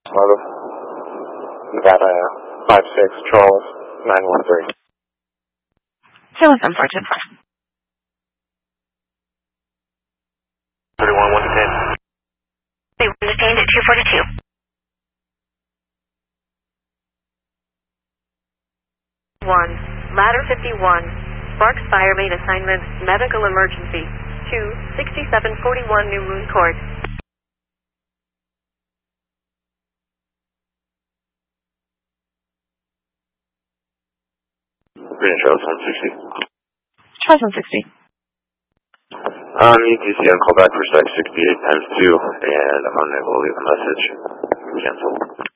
Chicago, Nevada 56, Charles 913. Charles 742. 31, 1 to 10. They were detained at 242. 1, Ladder 51, Sparks Fire Main Assignment, Medical Emergency, 2, 6741 New Moon Court. Green Charles 160. Charles 160. ETC on call back for site 68 times 2, and I'm unable to leave a message. Cancel.